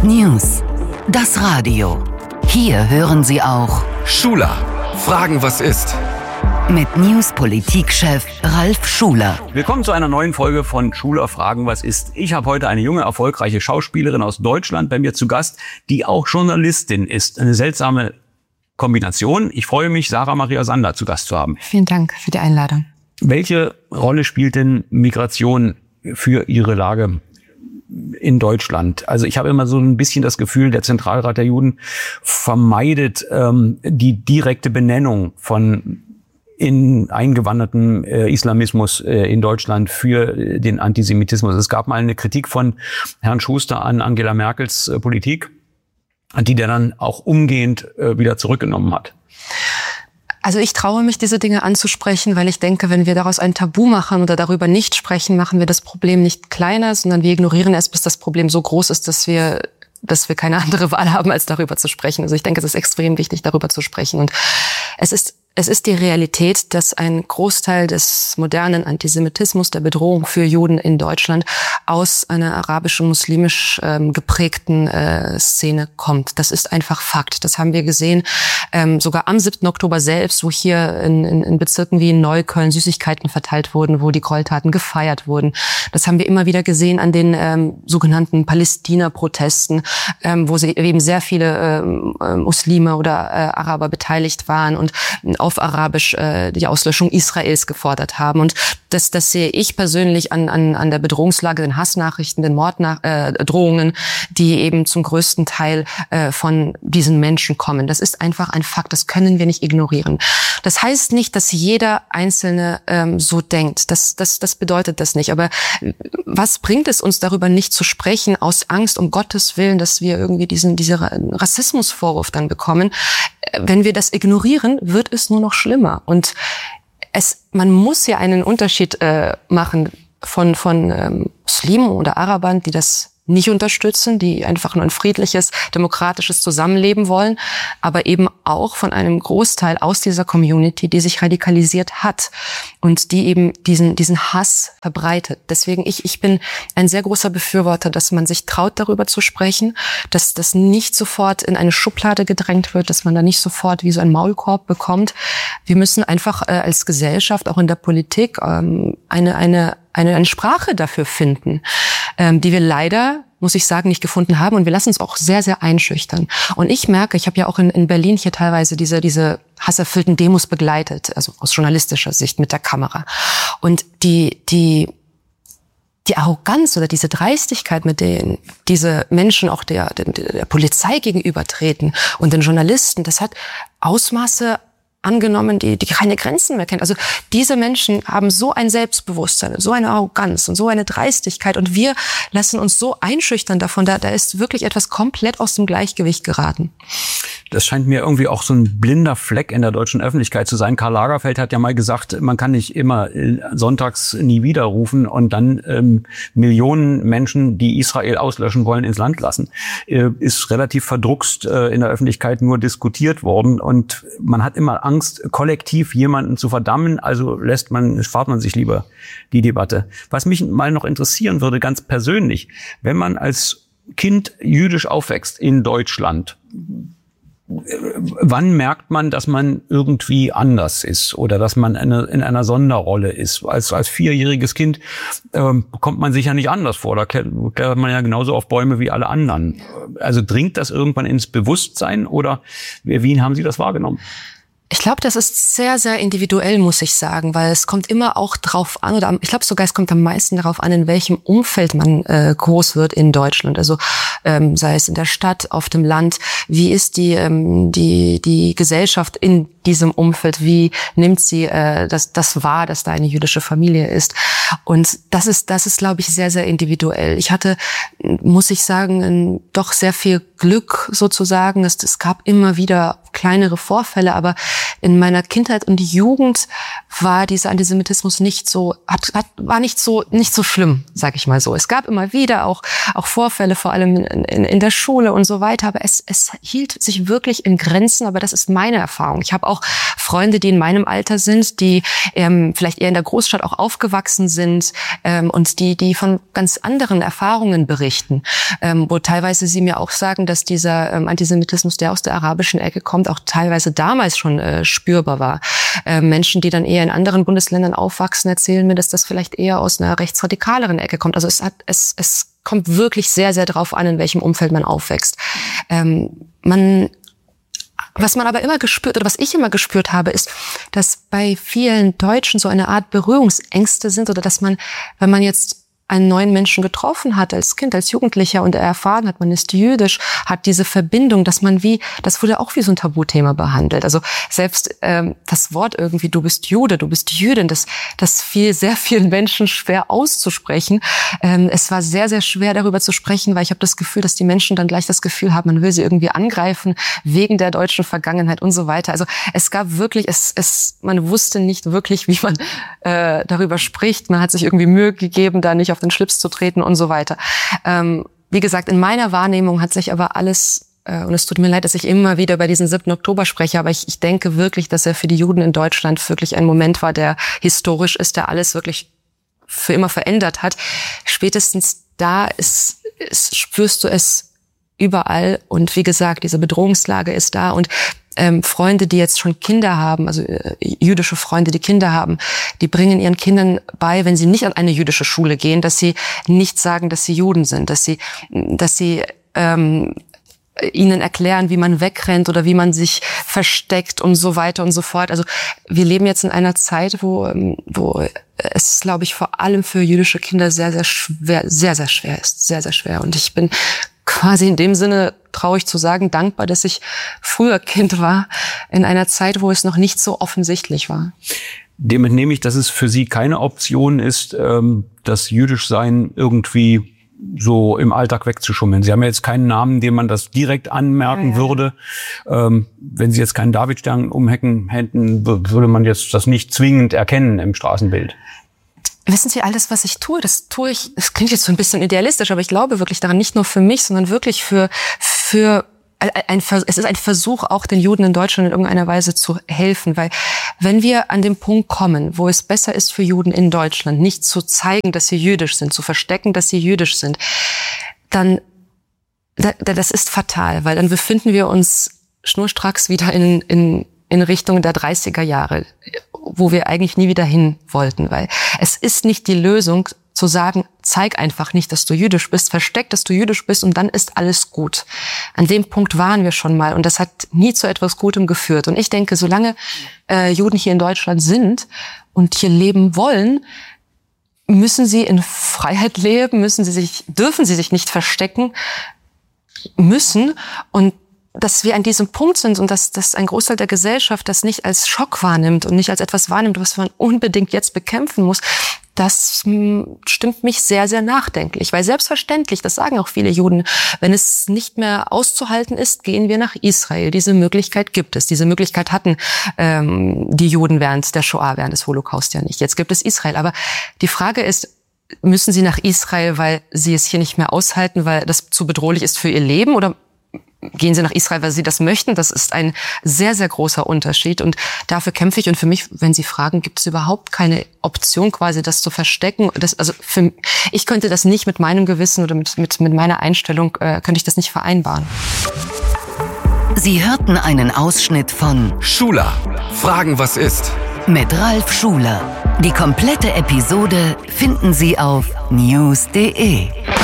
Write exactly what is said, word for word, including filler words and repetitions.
News. Das Radio. Hier hören Sie auch Schuler. Fragen, was ist? Mit News-Politik-Chef Ralf Schuler. Willkommen zu einer neuen Folge von Schuler Fragen, was ist? Ich habe heute eine junge, erfolgreiche Schauspielerin aus Deutschland bei mir zu Gast, die auch Journalistin ist. Eine seltsame Kombination. Ich freue mich, Sarah Maria Sander zu Gast zu haben. Vielen Dank für die Einladung. Welche Rolle spielt denn Migration für Ihre Lage in Deutschland? Also ich habe immer so ein bisschen das Gefühl, der Zentralrat der Juden vermeidet ähm, die direkte Benennung von in eingewanderten äh, Islamismus äh, in Deutschland für äh, den Antisemitismus. Es gab mal eine Kritik von Herrn Schuster an Angela Merkels äh, Politik, die der dann auch umgehend äh, wieder zurückgenommen hat. Also ich traue mich, diese Dinge anzusprechen, weil ich denke, wenn wir daraus ein Tabu machen oder darüber nicht sprechen, machen wir das Problem nicht kleiner, sondern wir ignorieren es, bis das Problem so groß ist, dass wir dass wir keine andere Wahl haben, als darüber zu sprechen. Also ich denke, es ist extrem wichtig, darüber zu sprechen. Und es ist Es ist die Realität, dass ein Großteil des modernen Antisemitismus, der Bedrohung für Juden in Deutschland aus einer arabisch-muslimisch ähm, geprägten äh, Szene kommt. Das ist einfach Fakt. Das haben wir gesehen, ähm, sogar am siebten Oktober selbst, wo hier in, in, in Bezirken wie in Neukölln Süßigkeiten verteilt wurden, wo die Gräueltaten gefeiert wurden. Das haben wir immer wieder gesehen an den ähm, sogenannten Palästina-Protesten, ähm, wo sie eben sehr viele ähm, Muslime oder äh, Araber beteiligt waren und auf Arabisch äh, die Auslöschung Israels gefordert haben. Und das, das sehe ich persönlich an, an, an der Bedrohungslage, den Hassnachrichten, den Morddrohungen, äh, die eben zum größten Teil äh, von diesen Menschen kommen. Das ist einfach ein Fakt, das können wir nicht ignorieren. Das heißt nicht, dass jeder Einzelne ähm, so denkt. Das, das, das bedeutet das nicht. Aber was bringt es uns, darüber nicht zu sprechen, aus Angst, um Gottes Willen, dass wir irgendwie diesen, diesen Rassismusvorwurf dann bekommen? Wenn wir das ignorieren, wird es nur noch schlimmer. Und es, man muss ja einen Unterschied äh, machen von von ähm, Muslimen oder Arabern, die das nicht unterstützen, die einfach nur ein friedliches, demokratisches Zusammenleben wollen, aber eben auch von einem Großteil aus dieser Community, die sich radikalisiert hat und die eben diesen diesen Hass verbreitet. Deswegen ich ich bin ein sehr großer Befürworter, dass man sich traut, darüber zu sprechen, dass das nicht sofort in eine Schublade gedrängt wird, dass man da nicht sofort wie so ein Maulkorb bekommt. Wir müssen einfach äh, als Gesellschaft, auch in der Politik, ähm, eine eine eine eine Sprache dafür finden, ähm, die wir leider, muss ich sagen, nicht gefunden haben. Und wir lassen uns auch sehr, sehr einschüchtern. Und ich merke, ich habe ja auch in, in Berlin hier teilweise diese diese hasserfüllten Demos begleitet, also aus journalistischer Sicht mit der Kamera. Und die die die Arroganz oder diese Dreistigkeit, mit denen diese Menschen auch der, der, der Polizei gegenübertreten und den Journalisten, das hat Ausmaße angenommen, die, die keine Grenzen mehr kennt. Also diese Menschen haben so ein Selbstbewusstsein, so eine Arroganz und so eine Dreistigkeit und wir lassen uns so einschüchtern davon, da, da ist wirklich etwas komplett aus dem Gleichgewicht geraten. Das scheint mir irgendwie auch so ein blinder Fleck in der deutschen Öffentlichkeit zu sein. Karl Lagerfeld hat ja mal gesagt, man kann nicht immer sonntags nie wieder rufen und dann ähm, Millionen Menschen, die Israel auslöschen wollen, ins Land lassen. Äh, ist relativ verdruckst äh, in der Öffentlichkeit nur diskutiert worden und man hat immer Angst, kollektiv jemanden zu verdammen, also lässt man, spart man sich lieber die Debatte. Was mich mal noch interessieren würde, ganz persönlich, wenn man als Kind jüdisch aufwächst in Deutschland, wann merkt man, dass man irgendwie anders ist oder dass man eine, in einer Sonderrolle ist? Als, als vierjähriges Kind ähm, kommt man sich ja nicht anders vor. Da klettert man ja genauso auf Bäume wie alle anderen. Also dringt das irgendwann ins Bewusstsein oder wie haben Sie das wahrgenommen? Ich glaube, das ist sehr, sehr individuell, muss ich sagen, weil es kommt immer auch drauf an, oder ich glaube sogar, es kommt am meisten darauf an, in welchem Umfeld man äh, groß wird in Deutschland. Also ähm, sei es in der Stadt, auf dem Land, wie ist die ähm, die die Gesellschaft in diesem Umfeld, wie nimmt sie äh, das das wahr, dass da eine jüdische Familie ist? Und das ist das ist, glaube ich, sehr, sehr individuell. Ich hatte, muss ich sagen, doch sehr viel Glück sozusagen. Es, es gab immer wieder kleinere Vorfälle, aber in meiner Kindheit und Jugend war dieser Antisemitismus nicht so, hat, hat, war nicht so, nicht so schlimm, sag ich mal so. Es gab immer wieder auch, auch Vorfälle, vor allem in, in, in der Schule und so weiter, aber es, es hielt sich wirklich in Grenzen, aber das ist meine Erfahrung. Ich habe auch Freunde, die in meinem Alter sind, die ähm, vielleicht eher in der Großstadt auch aufgewachsen sind ähm, und die die von ganz anderen Erfahrungen berichten, ähm, wo teilweise sie mir auch sagen, dass dieser ähm, Antisemitismus, der aus der arabischen Ecke kommt, auch teilweise damals schon äh, spürbar war. Äh, Menschen, die dann eher in anderen Bundesländern aufwachsen, erzählen mir, dass das vielleicht eher aus einer rechtsradikaleren Ecke kommt. Also es hat es es kommt wirklich sehr, sehr drauf an, in welchem Umfeld man aufwächst. Ähm, man, was man aber immer gespürt, oder was ich immer gespürt habe, ist, dass bei vielen Deutschen so eine Art Berührungsängste sind, oder dass man, wenn man jetzt einen neuen Menschen getroffen hat als Kind, als Jugendlicher und er erfahren hat, man ist jüdisch, hat diese Verbindung, dass man wie, das wurde auch wie so ein Tabuthema behandelt. Also selbst ähm, das Wort irgendwie, du bist Jude, du bist Jüdin, das das fiel sehr vielen Menschen schwer auszusprechen. Ähm, es war sehr, sehr schwer darüber zu sprechen, weil ich habe das Gefühl, dass die Menschen dann gleich das Gefühl haben, man will sie irgendwie angreifen wegen der deutschen Vergangenheit und so weiter. Also es gab wirklich, es, es, man wusste nicht wirklich, wie man äh, darüber spricht. Man hat sich irgendwie Mühe gegeben, da nicht auf den Schlips zu treten und so weiter. Ähm, wie gesagt, in meiner Wahrnehmung hat sich aber alles, äh, und es tut mir leid, dass ich immer wieder über diesen siebten Oktober spreche, aber ich, ich denke wirklich, dass er für die Juden in Deutschland wirklich ein Moment war, der historisch ist, der alles wirklich für immer verändert hat. Spätestens da ist, ist, spürst du es überall und wie gesagt, diese Bedrohungslage ist da und Ähm, Freunde, die jetzt schon Kinder haben, also äh, jüdische Freunde, die Kinder haben, die bringen ihren Kindern bei, wenn sie nicht an eine jüdische Schule gehen, dass sie nicht sagen, dass sie Juden sind, dass sie, dass sie ähm, ihnen erklären, wie man wegrennt oder wie man sich versteckt und so weiter und so fort. Also wir leben jetzt in einer Zeit, wo, wo es, glaube ich, vor allem für jüdische Kinder sehr, sehr schwer, sehr, sehr schwer ist, sehr, sehr schwer. Und ich bin quasi in dem Sinne, traurig zu sagen, dankbar, dass ich früher Kind war, in einer Zeit, wo es noch nicht so offensichtlich war. Dem entnehme ich, dass es für Sie keine Option ist, das Jüdischsein irgendwie so im Alltag wegzuschummeln. Sie haben ja jetzt keinen Namen, dem man das direkt anmerken ja, ja. würde. Ähm, wenn Sie jetzt keinen Davidstern umhängen hätten, würde man jetzt das nicht zwingend erkennen im Straßenbild. Wissen Sie, alles, was ich tue, das tue ich, das klingt jetzt so ein bisschen idealistisch, aber ich glaube wirklich daran, nicht nur für mich, sondern wirklich für, für ein, es ist ein Versuch, auch den Juden in Deutschland in irgendeiner Weise zu helfen, weil wenn wir an den Punkt kommen, wo es besser ist für Juden in Deutschland, nicht zu zeigen, dass sie jüdisch sind, zu verstecken, dass sie jüdisch sind, dann, das ist fatal, weil dann befinden wir uns schnurstracks wieder in, in, in Richtung der dreißiger Jahre, wo wir eigentlich nie wieder hin wollten, weil es ist nicht die Lösung zu sagen, zeig einfach nicht, dass du jüdisch bist, versteck, dass du jüdisch bist und dann ist alles gut. An dem Punkt waren wir schon mal und das hat nie zu etwas Gutem geführt. Und ich denke, solange äh, Juden hier in Deutschland sind und hier leben wollen, müssen sie in Freiheit leben, müssen sie sich, dürfen sie sich nicht verstecken müssen und dass wir an diesem Punkt sind und dass, dass ein Großteil der Gesellschaft das nicht als Schock wahrnimmt und nicht als etwas wahrnimmt, was man unbedingt jetzt bekämpfen muss, das stimmt mich sehr, sehr nachdenklich. Weil selbstverständlich, das sagen auch viele Juden, wenn es nicht mehr auszuhalten ist, gehen wir nach Israel. Diese Möglichkeit gibt es. Diese Möglichkeit hatten ähm, die Juden während der Shoah, während des Holocaust ja nicht. Jetzt gibt es Israel. Aber die Frage ist, müssen sie nach Israel, weil sie es hier nicht mehr aushalten, weil das zu bedrohlich ist für ihr Leben, oder gehen sie nach Israel, weil sie das möchten? Das ist ein sehr, sehr großer Unterschied und dafür kämpfe ich. Und für mich, wenn Sie fragen, gibt es überhaupt keine Option, quasi das zu verstecken. Das, also für, ich könnte das nicht mit meinem Gewissen oder mit, mit, mit meiner Einstellung, äh, könnte ich das nicht vereinbaren. Sie hörten einen Ausschnitt von Schuler. Fragen, was ist? Mit Ralf Schuler. Die komplette Episode finden Sie auf news punkt de.